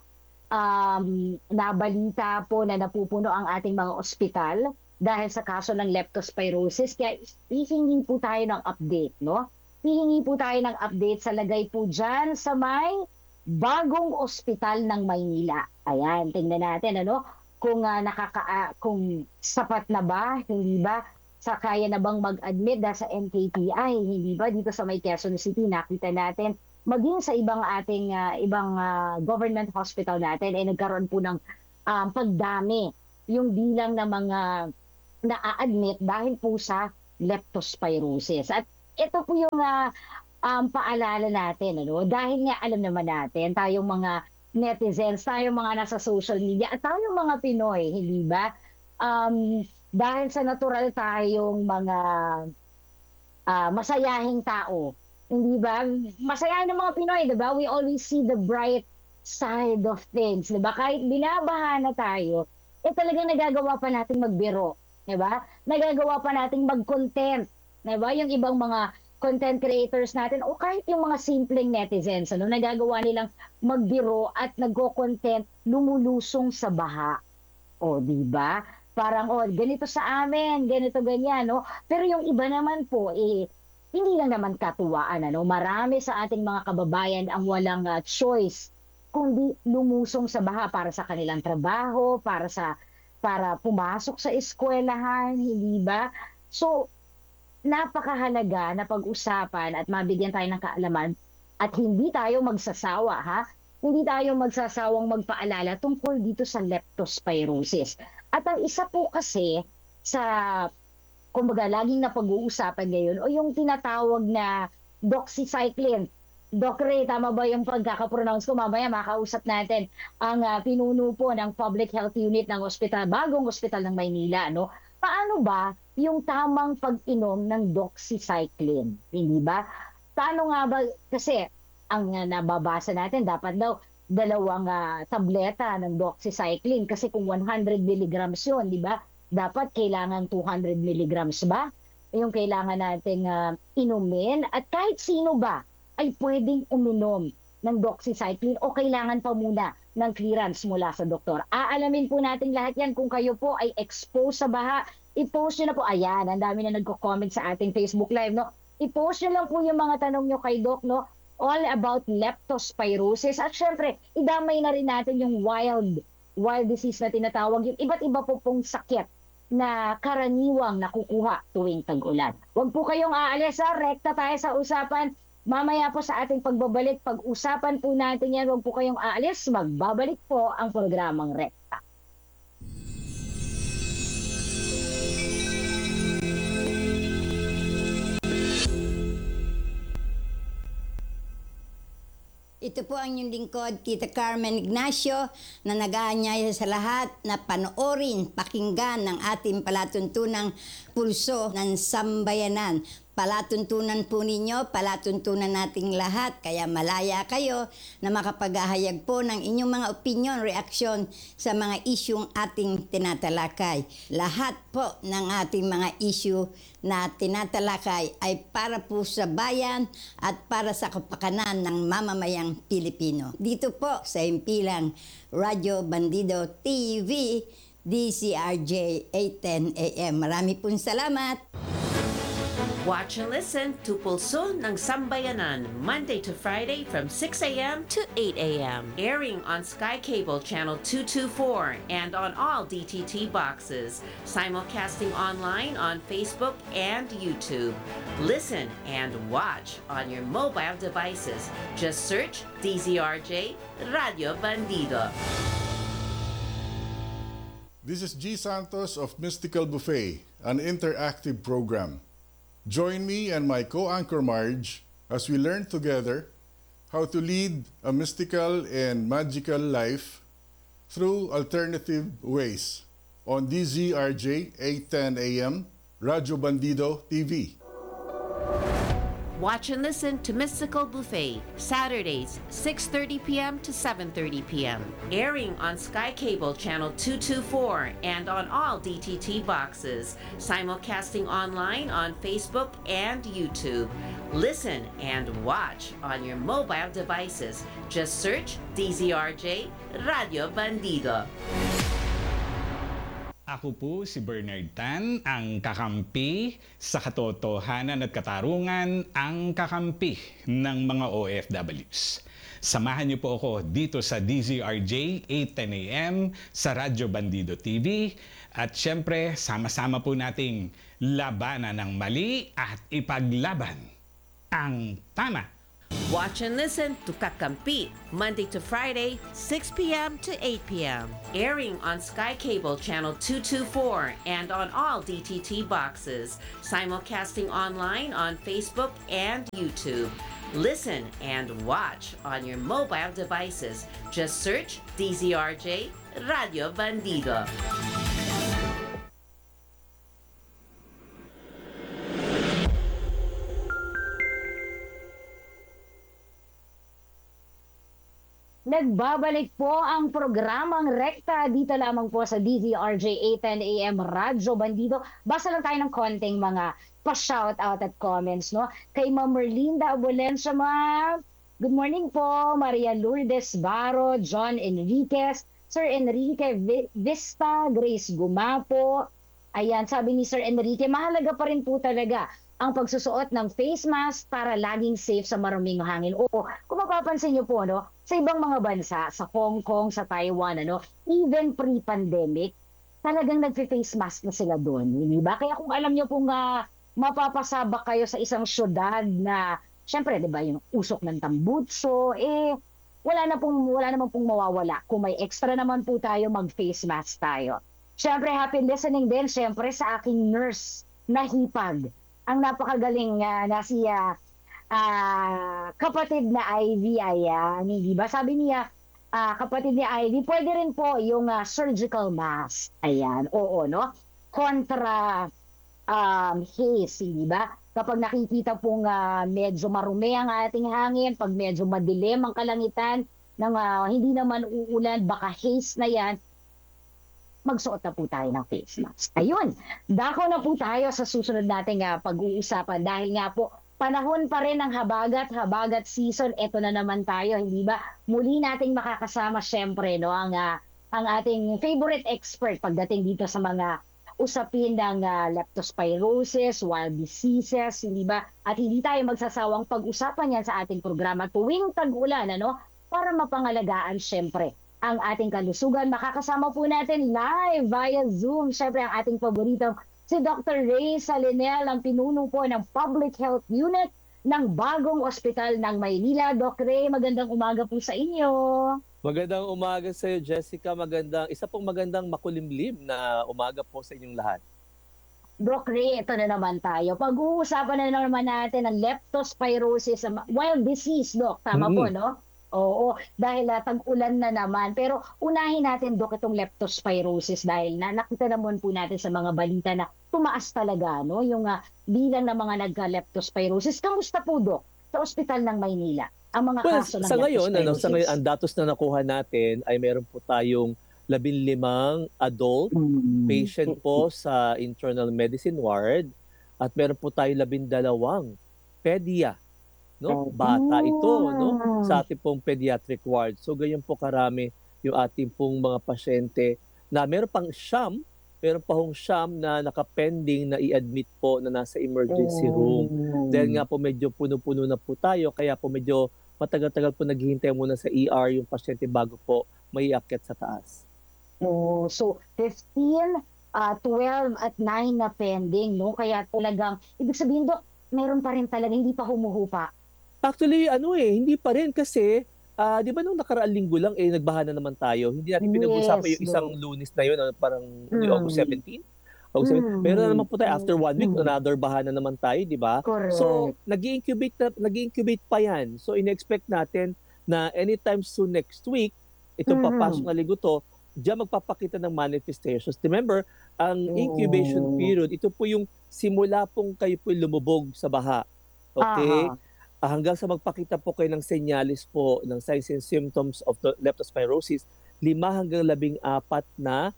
Um, nabalita po na napupuno ang ating mga ospital dahil sa kaso ng leptospirosis. Kaya hihingi po tayo ng update. No? Hihingi po tayo ng update sa lagay po dyan sa may bagong ospital ng Maynila. Ayan, tingnan natin ano kung uh, nakaka uh, kung sapat na ba, hindi ba? Sa kaya na bang mag-admit da sa N K T I, hindi ba? Dito sa may Quezon City nakita natin maging sa ibang ating uh, ibang uh, government hospital natin ay eh, nagkaroon po ng um, pagdami yung bilang ng mga na-admit dahil po sa leptospirosis. At ito po yung uh, um, paalala natin, ano? Dahil nga alam naman natin, tayong mga netizens, tayong mga nasa social media, at tayong mga Pinoy, hindi ba? Um, dahil sa natural tayong mga ah, masayahing tao, hindi ba? Masayahin ng mga Pinoy, di ba? We always see the bright side of things, di ba? Kahit binabaha na tayo, eh talagang nagagawa pa natin magbiro, di ba? Nagagawa pa natin mag-content, di ba? Yung ibang mga content creators natin o kahit yung mga simpleng netizens, ano, nagagawa nilang magbiro at nagko-content lumulusong sa baha. O, di ba? Parang, oh, ganito sa amin, ganito ganyan, no? Pero yung iba naman po, eh, hindi lang naman katuwaan, ano? Marami sa ating mga kababayan ang walang ah, choice kundi lumusong sa baha para sa kanilang trabaho, para sa para pumasok sa eskwelahan, hindi ba? So, napakahalaga na pag-usapan at mabigyan tayo ng kaalaman at hindi tayo magsasawa, ha? Hindi tayo magsasawang magpaalala tungkol dito sa leptospirosis. At ang isa po kasi sa, kumbaga, laging napag-uusapan ngayon o yung tinatawag na doxycycline. Doc Ray, tama ba yung pagkakapronounce ko? Mamaya makausap natin ang uh, pinuno po ng Public Health Unit ng Hospital, bagong Hospital ng Maynila. No? Paano ba yung tamang pag-inom ng doxycycline? Hindi ba? Paano nga ba? Kasi ang uh, nababasa natin, dapat daw dalawang uh, tableta ng doxycycline. Kasi kung one hundred milligrams yun, di ba? Dapat kailangan two hundred milligrams ba? Yung kailangan nating uh, inumin. At kahit sino ba ay pwedeng uminom ng doxycycline o kailangan pa muna ng clearance mula sa doktor. Aalamin po natin lahat yan kung kayo po ay exposed sa baha. I-post nyo na po. Ayan, ang dami na nagko-comment sa ating Facebook Live. No? I-post nyo lang po yung mga tanong nyo kay Doc. No? All about leptospirosis. At syempre, idamay na rin natin yung wild, wild disease na tinatawag. Yung iba't iba po pong sakit na karaniwang nakukuha tuwing tag-ulan. Huwag po kayong aalis, ha? Rekta tayo sa usapan. Mamaya po sa ating pagbabalik, pag-usapan po natin yan, huwag po kayong aalis, magbabalik po ang programang Rekta. Ito po ang inyong lingkod, Tita Carmen Ignacio, na nag-aanyaya sa lahat na panoorin, pakinggan ng ating palatuntunang pulso ng sambayanan. Palatuntunan po ninyo, palatuntunan nating lahat, kaya malaya kayo na makapag-ahayag po ng inyong mga opinion, reaksyon sa mga isyong ating tinatalakay. Lahat po ng ating mga issue na tinatalakay ay para po sa bayan at para sa kapakanan ng mamamayang Pilipino. Dito po sa himpilang Radyo Bandido T V, D C R J eight ten A M. Marami pong salamat! Watch and listen to Pulso ng Sambayanan, Monday to Friday from six a m to eight a m Airing on Sky Cable Channel two twenty-four and on all D T T boxes. Simulcasting online on Facebook and YouTube. Listen and watch on your mobile devices. Just search D Z R J Radio Bandido. This is G. Santos of Mystical Buffet, an interactive program. Join me and my co-anchor Marge as we learn together how to lead a mystical and magical life through alternative ways on D Z R J eight ten A M, Radyo Bandido T V. Watch and listen to Mystical Buffet, Saturdays, six thirty p m to seven thirty p m Airing on Sky Cable Channel two twenty-four and on all D T T boxes. Simulcasting online on Facebook and YouTube. Listen and watch on your mobile devices. Just search D Z R J Radio Bandido. Ako po si Bernard Tan, ang kakampi sa katotohanan at katarungan, ang kakampi ng mga O F Ws. Samahan niyo po ako dito sa D Z R J eight ten A M sa Radyo Bandido T V at syempre sama-sama po nating labanan ng mali at ipaglaban ang tama. Watch and listen to Kakampi, Monday to Friday, six p.m. to eight p.m. Airing on Sky Cable Channel two twenty-four and on all D T T boxes. Simulcasting online on Facebook and YouTube. Listen and watch on your mobile devices. Just search D Z R J Radio Bandido. Nagbabalik po ang programang Rekta dito lamang po sa D Z R J eight ten A M Radyo Bandido. Basta lang tayo ng konting mga pa-shoutout at comments, no? Kay Ma'am Merlinda Abulensia, ma'am. Good morning po. Maria Lourdes Baro, John Enriquez, Sir Enrique Vi- Vista, Grace Gumapo. Ayan, sabi ni Sir Enrique, mahalaga pa rin po talaga ang pagsusuot ng face mask para laging safe sa maruming hangin. Oo, kung mapapansin niyo po, no, sa ibang mga bansa, sa Hong Kong, sa Taiwan, ano, even pre-pandemic, talagang nagfe-face mask na sila doon. Hindi ba? Kaya kung alam niyo pong uh, mapapasabak kayo sa isang syudad na, syempre, di ba, yung usok ng tambutso, eh, wala na pong, wala naman pong mawawala. Kung may extra naman po tayo, mag-face mask tayo. Syempre, happy listening din, syempre, sa aking nurse na hipag. Ang napakagaling uh, na si uh, uh, kapatid na Ivy, ayan, hindi ba? Sabi niya, uh, kapatid ni Ivy, pwede rin po yung uh, surgical mask. Ayan, oo, no? Kontra um, haze, hindi ba? Kapag nakikita pong uh, medyo marumi ang ating hangin, pag medyo madilim ang kalangitan, ng, uh, hindi naman uulan, baka haze na yan, magsuot na po tayo ng face mask. Ayun, dako na po tayo sa susunod nating uh, pag-uusapan dahil nga po panahon pa rin ng habagat, habagat season. Ito na naman tayo, hindi ba? Muli nating makakasama syempre, no, ang, uh, ang ating favorite expert pagdating dito sa mga usapin ng uh, leptospirosis, wild diseases, hindi ba? At hindi tayo magsasawang pag-usapan yan sa ating programa tuwing tag-ulan, ano? Para mapangalagaan syempre ang ating kalusugan. Makakasama po natin live via Zoom. Siyempre, ang ating paboritong si Doctor Ray Salinel, ang pinuno po ng Public Health Unit ng bagong ospital ng Maynila. Doc Ray, magandang umaga po sa inyo. Magandang umaga sa iyo, Jessica. Magandang, isa pong magandang makulimlim na umaga po sa inyong lahat. Doc Ray, ito na naman tayo. Pag-uusapan na naman natin ang leptospirosis, wild disease, Doc. Tama mm-hmm. po, no? Oo, dahil uh, tag-ulan na naman. Pero unahin natin, Dok, itong leptospirosis dahil na, nakita naman po natin sa mga balita na tumaas talaga, no? Yung uh, bilang ng mga nagka-leptospirosis. Kamusta po, Dok, sa ospital ng Maynila? Ang mga well, kaso ng sa ngayon, ano, leptospirosis. sa ngayon, ang datos na nakuha natin ay meron po tayong labinlimang adult mm. patient po sa internal medicine ward at meron po tayong labindalawang pedia. No, bata ito, no, sa ating pong pediatric ward. So ganyan po karami yung ating pong mga pasyente na meron pang siyam, meron pa hong siyam na nakapending na i-admit po na nasa emergency room. Dahil nga po medyo puno-puno na po tayo, kaya po medyo matagal-tagal po naghihintay muna sa E R yung pasyente bago po may iakyat sa taas. Oh, so fifteen, uh, twelve at nine na pending, no? Kaya talagang, ibig sabihin, Dok, meron pa rin talaga, hindi pa humuhupa. Actually, ano eh, hindi pa rin kasi, uh, di ba nung nakaraang linggo lang, eh, nagbaha na naman tayo. Hindi natin pinag-usapan yung isang no. lunes na yun, parang mm. August seventeenth. August seventeenth. Mm. Meron na naman po tayo, after one week, mm. another baha na naman tayo, di ba? So, nag-i-incubate, na, nag-i-incubate pa yan. So, ina-expect natin na anytime soon next week, itong mm. papasok na linggo to, diyan magpapakita ng manifestations. Remember, ang incubation oh. period, ito po yung simula pong kayo po lumubog sa baha. Okay? Uh-huh. Hanggang sa magpakita po kayo ng senyalis po ng signs and symptoms of the leptospirosis, lima hanggang labing apat na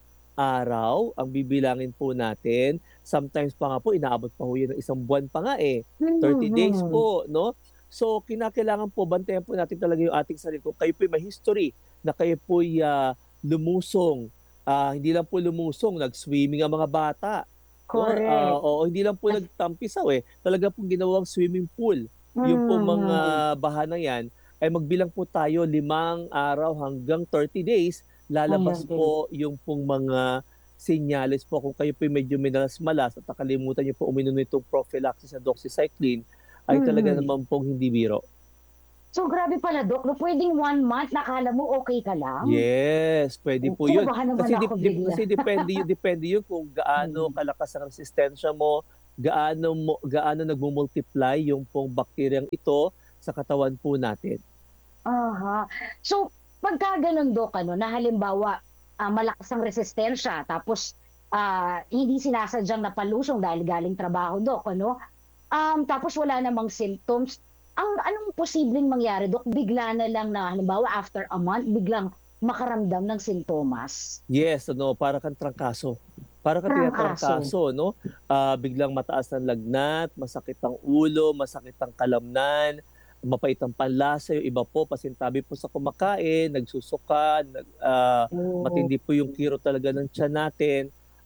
araw ang bibilangin po natin. Sometimes pa nga po, inaabot pa po yun ng isang buwan pa nga eh. thirty days po, no? So, kinakailangan po, bantayan po natin talaga yung ating sarili. Kung kayo po may history na kayo po uh, lumusong, uh, hindi lang po lumusong, nag-swimming ang mga bata. Correct. No? Uh, o hindi lang po nagtampisaw eh. Talaga pong ginawang swimming pool. Yung po mga bahana yan, ay magbilang po tayo limang araw hanggang thirty days, lalabas po yung pong mga senyales po. Kung kayo po medyo minalas-malas at nakalimutan niyo po uminom nitong prophylaxis na doxycycline, ay talaga naman pong hindi biro. So grabe pala, Dok, no, pwedeng one month nakala mo okay ka lang? Yes, pwede po Oo, yun. baka naman Kasi, ako dip, dip, bigla. kasi depende, yun, depende yun kung gaano Hmm. kalakas ang resistensya mo, gaano, mo, gaano nagmumultiply yung pong bakteryang ito sa katawan po natin. Aha. So, pagka ganun, Dok, ano, na halimbawa, ah, malakas ang resistensya, tapos ah, hindi sinasadyang napalusong dahil galing trabaho, Dok, ano? Um, tapos wala namang symptoms. Ang anong posibleng mangyari, Dok? Bigla na lang na, halimbawa, after a month, biglang makaramdam ng sintomas. Yes, ano, para kang trangkaso. Para kang Trangkaso. tinatrangkaso, no? Ah, biglang mataas ng lagnat, masakit ang ulo, masakit ang kalamnan, mapait ang panlasa, yung iba po, pasintabi po sa kumakain, nagsusuka, nag, ah, Oh. matindi po yung kiro talaga ng tiyan natin.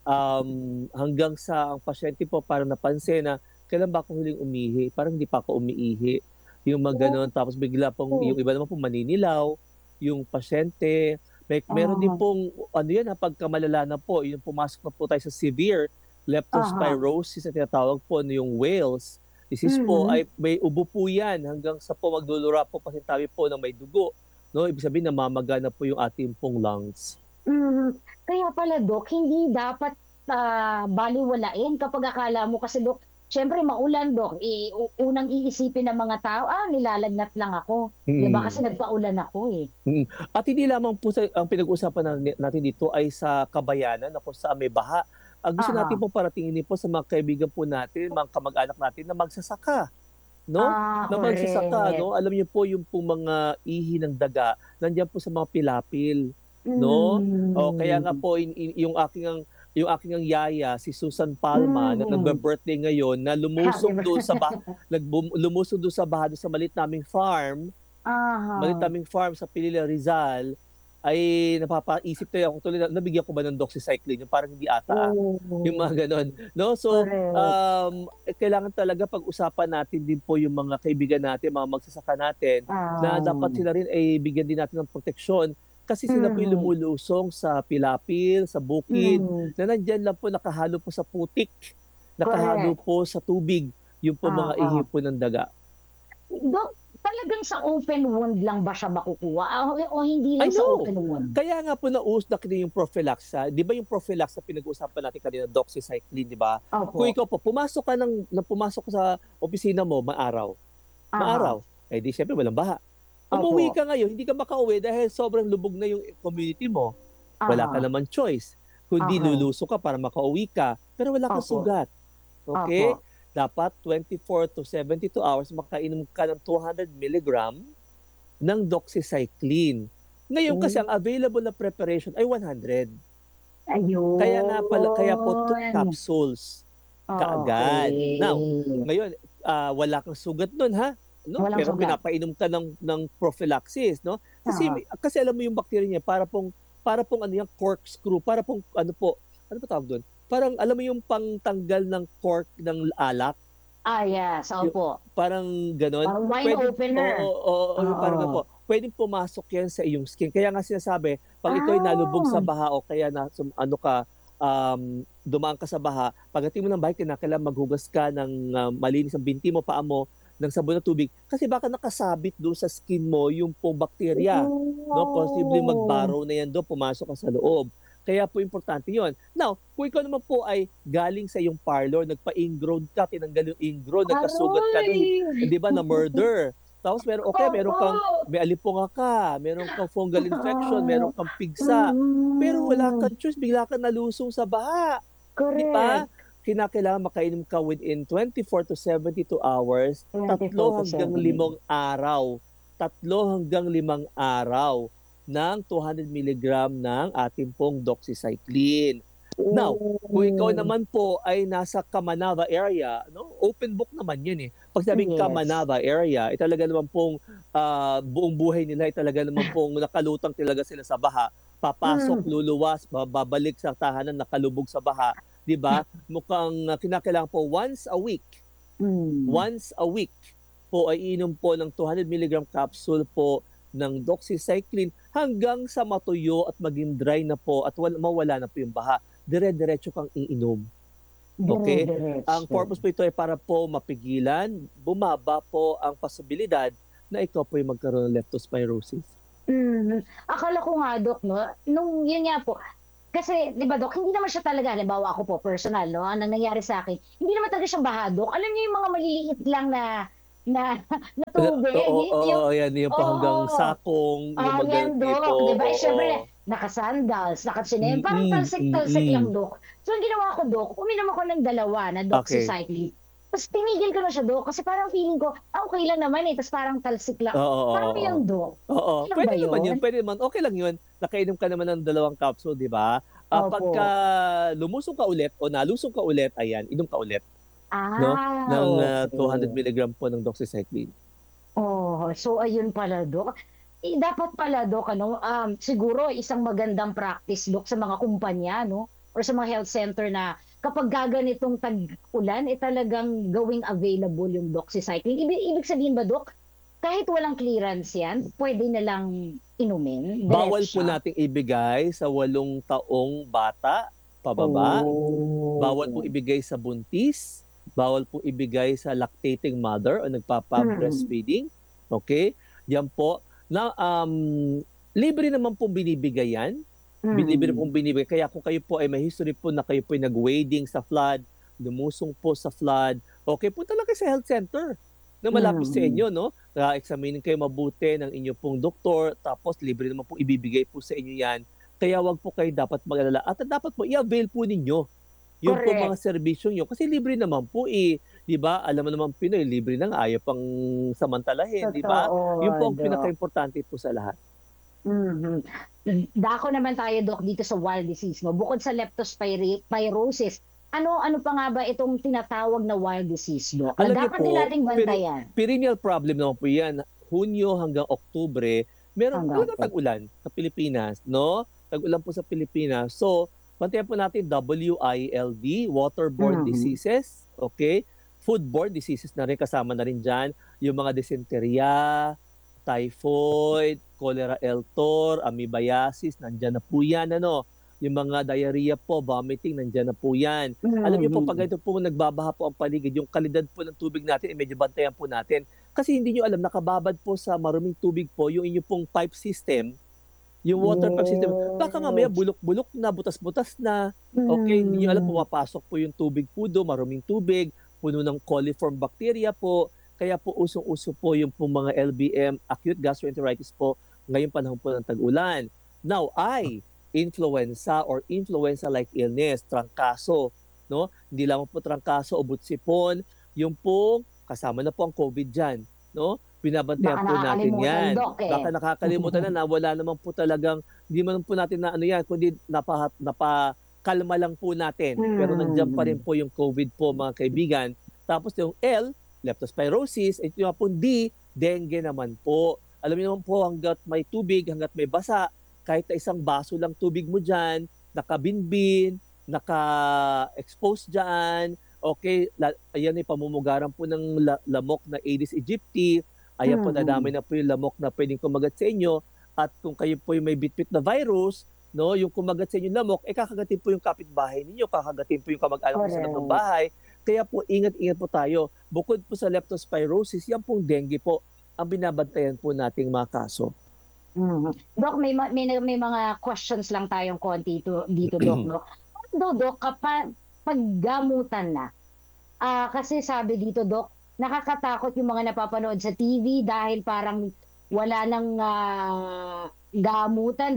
Um, hanggang sa ang pasyente po parang napansin na kailan ba ako huling umihi? Parang hindi pa ako umiihi. Yung mga ganun. Tapos bigla pong, yung iba naman po maninilaw, yung pasyente. May, meron din Ah. pong, ano yan, ha, pagkamalala na po, yung pumasok na po tayo sa severe leptospirosis na tinatawag po, ano yung whales. This is po, Mhm. ay may ubo po yan hanggang sa po magdulura po pasintabi po na may dugo. No? Ibig sabihin, namamaga na po yung ating pong lungs. Mhm. Kaya pala, Dok, hindi dapat ah, baliwalain kapag akala mo kasi, Dok, syempre maulan, Dok, eh, u- unang iisipin ng mga tao, ah, nilalagnat lang ako. Di ba? Mm. Kasi nagpaulan ako eh. Mm. At hindi lamang po sa, ang pinag-usapan na- natin dito ay sa kabayanan na kung saan may baha. Ang gusto Aha. natin po paratingin din po sa mga kaibigan po natin, mga kamag-anak natin na magsasaka. No? Ah, Na magsasaka, correct. no? Alam niyo po yung pong mga ihi ng daga, nandiyan po sa mga pilapil. No? O kaya nga Mm. po in, in- yung aking ang yung aking ang yaya si Susan Palma na Mm. nagbe-birthday ngayon na lumusong Happy doon sa bah nagbum, lumusong doon sa baha doon sa maliit naming farm, Aha. maliit naming farm sa Pilila Rizal, ay napapaisip tayo kung tuloy na, nabigyan ko ba ng doxycycline yung parang hindi ata. Oh. Yung mga ganon. No? So, Correct. um, eh, kailangan talaga pag-usapan natin din po yung mga kaibigan natin, mga magsasaka natin, na Ah. dapat sila rin ay bigyan din natin ng proteksyon kasi sila po yung Mhm. lumulusong sa pilapil, sa bukid, Mm. na nandyan lang po nakahalo po sa putik, nakahalo Correct. po sa tubig, yung po mga Ah, ah. ihi po ng daga. Dok, talagang sa open wound lang ba siya makukuha? Ah, O, o hindi I lang sa know. open wound? Kaya nga po nausnak din yung prophylaxis. Di ba yung prophylaxis na pinag-uusapan natin kanina, doxycycline, di ba? Opo. Kung ikaw po, pumasok ka ng, na pumasok ka sa opisina mo, maaraw. Aha. Maaraw. Eh di syempre walang baha. Opo. Umuwi ka ngayon, hindi ka makauwi dahil sobrang lubog na yung community mo. Wala ka Aha. naman choice. Kundi Okay. lulusok ka para makauwi ka, pero wala kang Opo. sugat. Okay? Opo. Dapat twenty-four to seventy-two hours makainom ka ng two hundred milligram ng doxycycline. Ngayon kasi ang available na preparation ay one hundred. Ayun. Kaya nga pala, kaya po two capsules kaagad. Okay. Now, ngayon, ah, wala kang sugat nun, ha? No? Walang Pero sugat. pinapainom ka ng, ng prophylaxis, no? Kasi, Aha. kasi alam mo yung bacteria niya, para pong, para pong ano yung corkscrew, para pong, ano po, ano ba tawag doon? Parang, alam mo yung pangtanggal ng cork ng alak, Ah, yes. Opo. parang ganon. Parang wine opener. Oo, oo, oo, Oo. parang nga po. Pwedeng pumasok yan sa iyong skin. Kaya nga sinasabi, pag ito'y Ah. nalubog sa baha o kaya na, sum- ano ka, um, dumaan ka sa baha, pagdating mo ng bahay, kinakailangan maghugas ka ng uh, malinis ang binti mo, paa mo, ng sabon na tubig. Kasi baka nakasabit doon sa skin mo yung pong bakterya. No? Posibleng mag-burrow na yan doon, pumasok ka sa loob. Kaya po importante yon. Now, kung ikaw naman po ay galing sa iyong parlor, nagpa-ingrown ka, tinanggal yung ingrown, nagkasugat ka doon, di ba, na murder. Tapos meron, okay, meron kang, may alipunga ka, meron kang fungal infection, meron kang pigsa, pero wala kang choice, bigla ka nalusong sa baha. Di ba? Correct. Kinakailangan makainom ka within twenty-four to seventy-two hours, tatlo twenty-four to hanggang seventy. limang araw. Tatlo hanggang limang araw ng two hundred milligram ng ating pong doxycycline. Now, kung ikaw naman po ay nasa Kamanava area, no? Open book naman yun eh. Pag sabing Yes. Kamanava area, eh, talaga naman pong ah, buong buhay nila, eh, talaga naman pong nakalutang talaga sila sa baha. Papasok, Mm. luluwas, babalik sa tahanan, nakalubog sa baha. Di ba? Mukhang ah, kinakailangan po once a week, Mm. once a week po ay inom po ng two hundred milligram capsule po ng doxycycline hanggang sa matuyo at maging dry na po at wala, mawala na po yung baha. Dire-diretso kang iinom. Okay? Dire-diretso. Ang purpose po ito ay para po mapigilan, bumaba po ang posibilidad na ikaw po yung magkaroon ng leptospirosis. Mhm. Akala ko nga, Dok, 'no, nung yun nga po, kasi 'di ba, Dok, hindi naman siya talaga, halimbawa ako po personal, 'no, ang nangyayari sa akin, hindi naman talaga siya baha, Dok. Alam niyo yung mga maliliit lang na na na tubig, Oo, y- oo, yung yan, yung po hanggang oo. sakong, yung Ah, mga yan, ganito. Dok, 'di ba? Eh, Oo. syempre, naka-sandals, naka-tsinelas, parang Mm, talsik-talsik mm. lang, Dok. So, ang ginawa ko, Dok, uminom ako ng dalawa na Okay. doxycycline. Tapos tinigil ko na siya, Dok, kasi parang feeling ko, ah, okay lang naman eh, tapos parang talsik lang. Oo, oo, Parang oo. yun, Dok. Oo, Okay lang pwede ba naman yun, yun? pwede naman. Okay lang yun. Nakainom ka naman ng dalawang capsule, di ba? Ah, Opo. pagka lumusong ka ulit o nalusong ka ulit, ayan, inom ka ulit, no? Ah, Ng ah, two hundred okay. milligram po ng doxycycline. Oh, so ayun pala, Dok. Eh, dapat pala, Dok, ano, um, siguro isang magandang practice, Dok, sa mga kumpanya, no? Or sa mga health center na kapag gaganitong tag-ulan, eh talagang gawing available yung doxycycline. Ibig, ibig sabihin ba, Dok, kahit walang clearance yan, pwede na lang inumin? Bawal Diretso? po nating ibigay sa walong taong bata pababa. Bawal po Oh. ibigay sa buntis. Bawal po ibigay sa lactating mother o Mm. nagpapa-breastfeeding. Okay? Yan po. Na, um, libre naman po binibigay yan. Libre Mm. pong binibigay. Kaya kung kayo po ay may history po na kayo po ay nag-wading sa flood, lumusong po sa flood, okay, punta lang kayo sa health center na malapit sa Mm. inyo, no? Uh, examinin kayo mabuti ng inyo pong doktor, tapos libre naman po ibibigay po sa inyo yan. Kaya wag po kayo dapat mag-alala. At dapat po i-avail po ninyo yung po mga Correct. serbisyong yun. Kasi libre naman po eh. Di ba? Alam mo naman Pinoy, libre na nga. Ayaw pang samantalahin, di ba? Totoo, Yun po ang Dok. pinaka-importante po sa lahat. Mhm. Dako naman tayo, Dok, dito sa wild disease, no? Bukod sa leptospirosis, ano ano pa nga ba itong tinatawag na wild disease, Dok? Na Alam niyo dapat po, din nating peri- bantayan. perennial problem naman po yan. Hunyo hanggang Oktubre, meron Hanggang talaga tag-ulan sa Pilipinas, no? Tag-ulan po sa Pilipinas. So, bantayan po natin W I L D, waterborne Mhm. diseases, okay? Foodborne diseases na rin, kasama na rin dyan. Yung mga dysenteria, typhoid, cholera eltor, amoebiasis, nandyan na po yan, ano? Yung mga diarrhea po, vomiting, nandyan na po yan. Alam niyo po, Mhm. pag ito po nagbabaha po ang paligid, yung kalidad po ng tubig natin, eh, medyo bantayan po natin. Kasi hindi nyo alam, nakababad po sa maruming tubig po, yung inyong pong pipe system, yung water pipe system, baka mamaya bulok-bulok na, butas-butas na. Okay, hindi nyo alam, Mm. pumapasok po yung tubig po do, maruming tubig, puno ng coliform bacteria po. Kaya po usong-uso po yung po mga L B M, acute gastroenteritis po, ngayong panahon po ng tag-ulan. Now, I, influenza or influenza-like illness, trangkaso, no? Hindi lamang po trangkaso o butsipon, yung po kasama na po ang COVID dyan, no? Binabantayan Baka po natin nakakalimutan, yan. Dok, eh. Baka nakakalimutan na na wala naman po talagang, hindi man po natin na ano yan, kundi napa, napakalma lang po natin. Pero nandiyan pa rin po yung COVID po, mga kaibigan. Tapos yung L, leptospirosis, ito yung po D, dengue naman po. Alam niyo naman po, hanggat may tubig, hanggat may basa, kahit na isang baso lang tubig mo dyan, nakabinbin, naka-expose dyan, okay, la, ayan ay pamumugaran po ng la, lamok na Aedes aegypti, ayan po, Mhm. nadami na po yung lamok na pwedeng kumagat sa inyo, at kung kayo po yung may bitbit na virus, no, yung kumagat sa inyo lamok, eh kakagatin po yung kapitbahay ninyo, kakagatin po yung kamag-anak mo sa loob ng Correct. bahay. Kaya po, ingat-ingat po tayo. Bukod po sa leptospirosis, yan pong dengue po ang binabantayan po nating mga kaso. Mhm. Dok, may, ma- may, may mga questions lang tayong konti dito, dito Dok, no? Ano, Dok, kapag paggamutan na, ah, kasi sabi dito, Dok, nakakatakot yung mga napapanood sa T V dahil parang wala nang ah, gamutan